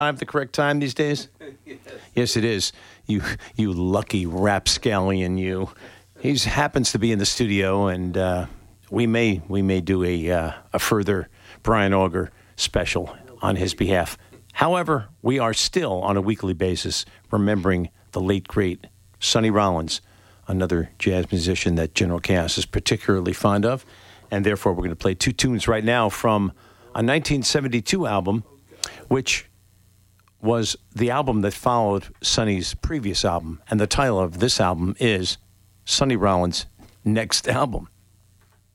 5 the correct time these days? Yes, it is. You lucky rapscallion, you. He happens to be in the studio, and we may do a further Brian Auger special on his behalf. However, we are still on a weekly basis remembering the late great Sonny Rollins, another jazz musician that General Chaos is particularly fond of, and therefore we're going to play two tunes right now from a 1972 album, which was the album that followed Sonny's previous album, and the title of this album is Sonny Rollins' next album.